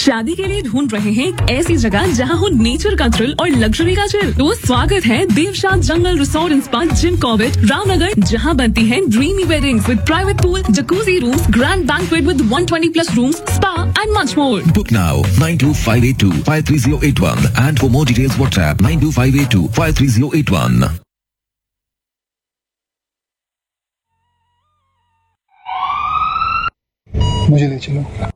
शादी के लिए ढूंढ रहे हैं एक ऐसी जगह जहां हो नेचर का थ्रिल और लग्जरी का चिल? तो स्वागत है देवशाद जंगल resort and spa Jim Corbett Ramnagar, जहां बनती हैं dreamy weddings with private pool, jacuzzi rooms, grand banquet with 120+ rooms, spa and much more. Book now 92582 53081 and for more details WhatsApp 92582 53081. मुझे ले चलो।